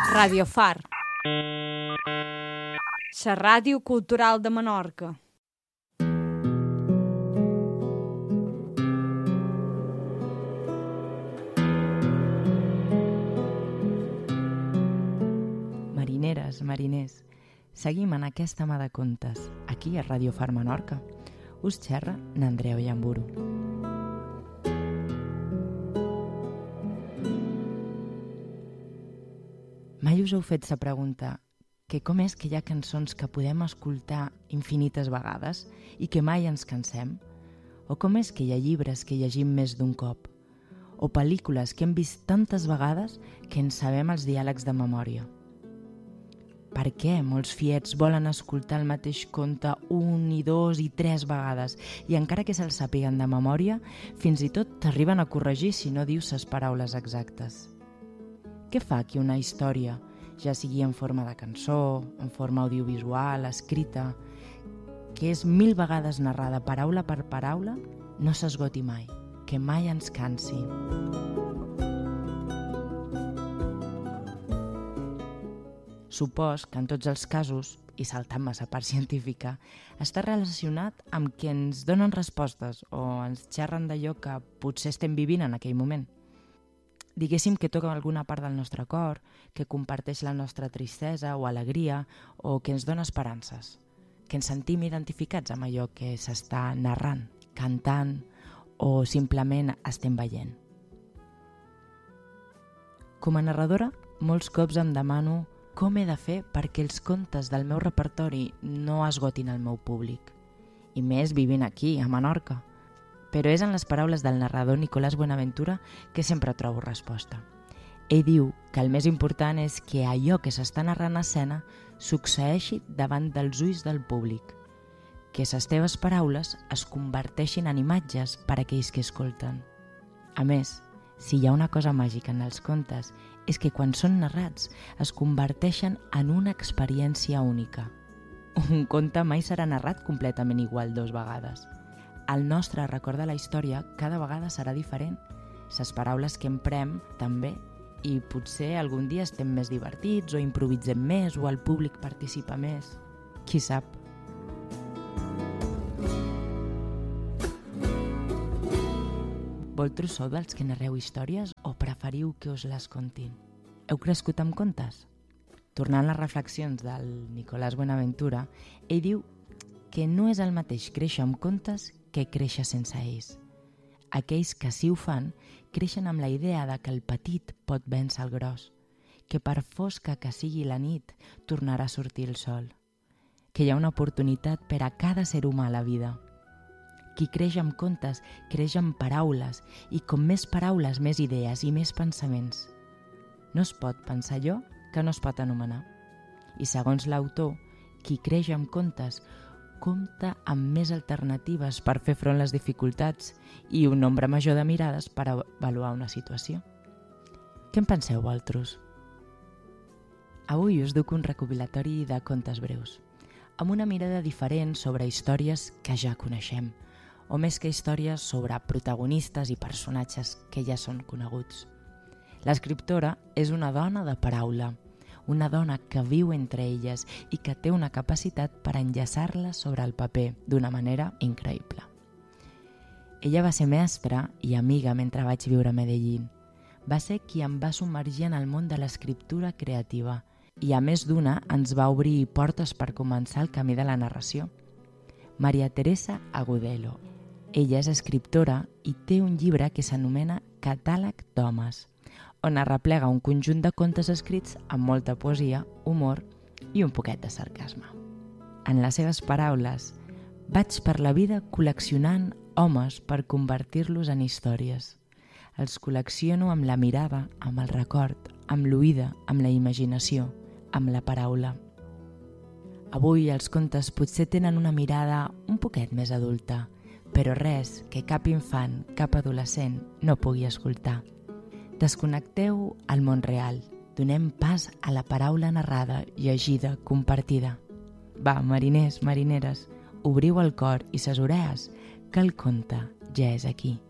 Radio Far, la ràdio cultural de Menorca. Marineres, mariners, seguim en aquesta mà de contes, aquí a Radio Far Menorca. Us xerra n'Andreu Llamburu. Mai us heu fet la pregunta que com és que hi ha cançons que podem escoltar infinites vegades i que mai ens cansem? O com és que hi ha llibres que llegim més d'un cop? O pel·lícules que hem vist tantes vegades que ens sabem els diàlegs de memòria? Per què molts fiets volen escoltar el mateix conte 1, 2 i 3 vegades i encara que se'ls sàpiguen de memòria, fins i tot t'arriben a corregir si no dius les paraules exactes? Què fa que una història, ja sigui en forma de cançó, en forma audiovisual, escrita, que és 1000 vegades narrada paraula per paraula, no s'esgoti mai, que mai ens cansi? Supos que en tots els casos, i saltant-me la part científica, està relacionat amb que ens donen respostes o ens xerren d'allò que potser estem vivint en aquell moment. Diguéssim que toca alguna part del nostre cor, que comparteix la nostra tristesa o alegria o que ens dona esperances, que ens sentim identificats amb allò que s'està narrant, cantant o simplement estem veient. Com a narradora, molts cops em demano com he de fer perquè els contes del meu repertori no esgotin el meu públic, i més vivint aquí, a Menorca. Però és en les paraules del narrador Nicolás Buenaventura que sempre trobo resposta. Ell diu que el més important és que allò que s'està narrant a escena succeeixi davant dels ulls del públic, que les teves paraules es converteixin en imatges per a aquells que escolten. A més, si hi ha una cosa màgica en els contes és que quan són narrats es converteixen en una experiència única. Un conte mai serà narrat completament igual 2 vegades. El nostre record de la història cada vegada serà diferent. Les paraules que emprem també, i potser algun dia estem més divertits o improvisem més o el públic participa més. Qui sap? Vosaltres sou dels que narreu històries o preferiu que us les contin? Heu crescut amb contes? Tornant a les reflexions del Nicolás Buenaventura, ell diu que no és el mateix créixer amb contes que créixer sense ells. Aquells que sí ho fan creixen amb la idea de que el petit pot vèncer el gros, que per fosca que sigui la nit tornarà a sortir el sol, que hi ha una oportunitat per a cada ser humà a la vida. Qui creix amb contes creix amb paraules i com més paraules, més idees i més pensaments. No es pot pensar allò que no es pot anomenar. I segons l'autor, qui creix amb contes compta amb més alternatives per fer front a les dificultats i un nombre major de mirades per avaluar una situació. Què en penseu vosaltres? Avui us duc un recopilatori de contes breus, amb una mirada diferent sobre històries que ja coneixem, o més que històries sobre protagonistes i personatges que ja són coneguts. L'escriptora és una dona de paraula, una dona que viu entre elles i que té una capacitat per enllaçar-les sobre el paper d'una manera increïble. Ella va ser mestra i amiga mentre vaig viure a Medellín. Va ser qui em va submergir en el món de l'escriptura creativa i a més d'una ens va obrir portes per començar el camí de la narració. Maria Teresa Agudelo. Ella és escriptora i té un llibre que s'anomena Catàleg d'homes, on arreplega un conjunt de contes escrits amb molta poesia, humor i un poquet de sarcasme. En les seves paraules, vaig per la vida col·leccionant homes per convertir-los en històries. Els col·lecciono amb la mirada, amb el record, amb l'oïda, amb la imaginació, amb la paraula. Avui els contes potser tenen una mirada un poquet més adulta, però res que cap infant, cap adolescent no pugui escoltar. Desconnecteu al món real, donem pas a la paraula narrada, llegida, compartida. Va, mariners, marineres, obriu el cor i ses orelles, que el conte ja és aquí.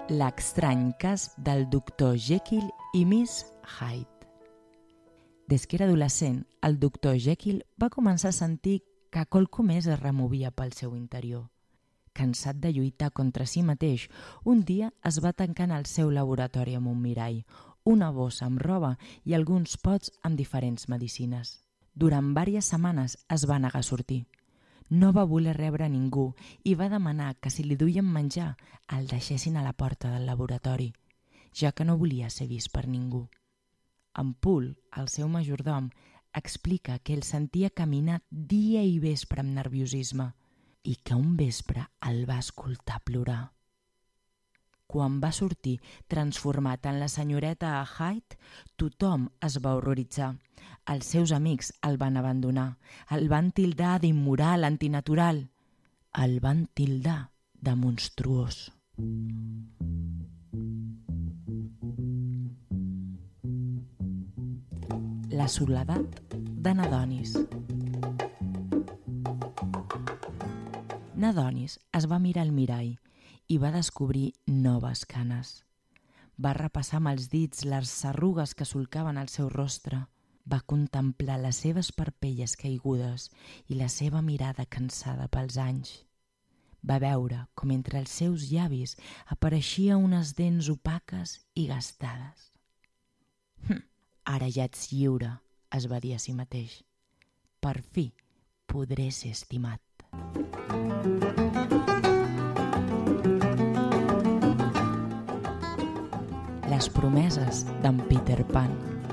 L'estrany cas del doctor Jekyll i Miss Hyde. Des que era adolescent, el doctor Jekyll va començar a sentir que quelcom més es removia pel seu interior. Cansat de lluitar contra si mateix, un dia es va tancar en el seu laboratori amb un mirall, una bossa amb roba i alguns pots amb diferents medicines. Durant diverses setmanes es va negar a sortir. No va voler rebre ningú i va demanar que si li duien menjar el deixessin a la porta del laboratori, ja que no volia ser vist per ningú. En Poole, el seu majordom, explica que ell sentia caminar dia i vespre amb nerviosisme i que un vespre el va escoltar plorar. Quan va sortir transformat en la senyoreta Hyde, tothom es va horroritzar. Els seus amics el van abandonar, el van tildar d'immoral, antinatural, el van tildar de monstruós. La soledat de Nadonis. Nadonis es va mirar al mirall i va descobrir noves canes. Va repassar amb els dits les arrugues que solcaven el seu rostre. Va contemplar les seves parpelles caigudes i la seva mirada cansada pels anys. Va veure com entre els seus llavis apareixia unes dents opaques i gastades. Ara ja ets lliure, es va dir a si mateix. Per fi podré ser estimat. Les promeses d'en Peter Pan.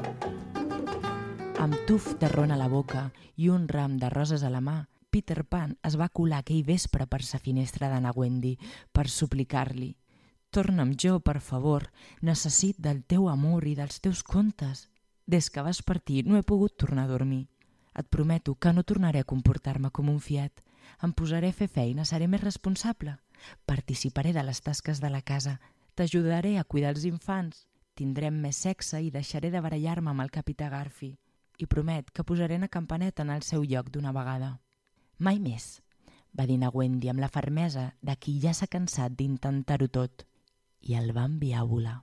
Amb tuf de ron a la boca i un ram de roses a la mà, Peter Pan es va colar aquell vespre per sa finestra d'Anna Wendy per suplicar-li: «Torna'm jo, per favor, necessit del teu amor i dels teus contes. Des que vas partir no he pogut tornar a dormir. Et prometo que no tornaré a comportar-me com un fiat. Em posaré a fer feina, seré més responsable. Participaré de les tasques de la casa. T'ajudaré a cuidar els infants. Tindrem més sexe i deixaré de barallar-me amb el capità Garfi. I promet que posaré una campaneta en el seu lloc d'una vegada». «Mai més», va dir na Wendy amb la fermesa de qui ja s'ha cansat d'intentar-ho tot, i el va enviar a volar.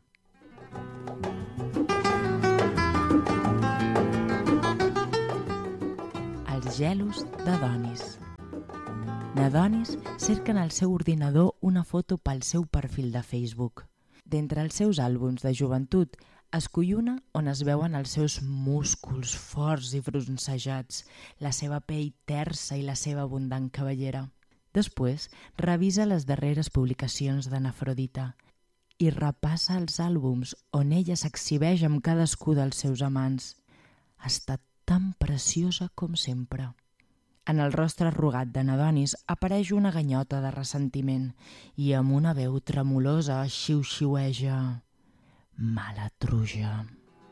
Els gelos d'Adonis. N'Adonis cerca en el seu ordinador una foto pel seu perfil de Facebook. D'entre els seus àlbums de joventut, escull una on es veuen els seus músculs forts i bronzejats, la seva pell tersa i la seva abundant cabellera. Després, revisa les darreres publicacions de Nafrodita i repassa els àlbums on ella s'exhibeix amb cadascú dels seus amants. Ha estat tan preciosa com sempre. En el rostre arrugat de n'Adonis apareix una ganyota de ressentiment i amb una veu tremolosa xiu-xiueja: «Mala truja».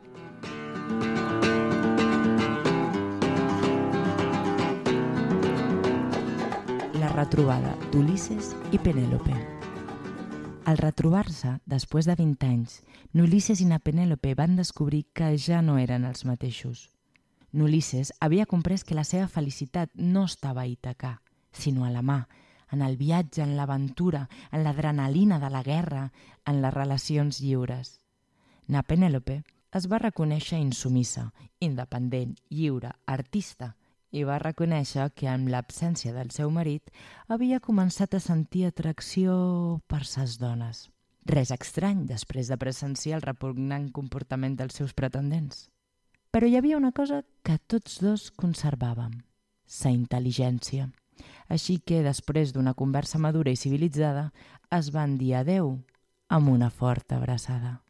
La retrobada d'Ulisses i Penèlope. Al retrobar-se, després de 20 anys, n'Ulisses i na Penèlope van descobrir que ja no eren els mateixos. N'Ulisses havia comprès que la seva felicitat no estava a Ítaca, sinó a la mà, en el viatge, en l'aventura, en l'adrenalina de la guerra, en les relacions lliures. Na Penèlope es va reconèixer insumissa, independent, lliure, artista, i va reconèixer que amb l'absència del seu marit havia començat a sentir atracció per ses dones. Res estrany després de presenciar el repugnant comportament dels seus pretendents. Però hi havia una cosa que tots dos conservàvem: sa intel·ligència. Així que, després d'una conversa madura i civilitzada, es van dir adeu amb una forta abraçada.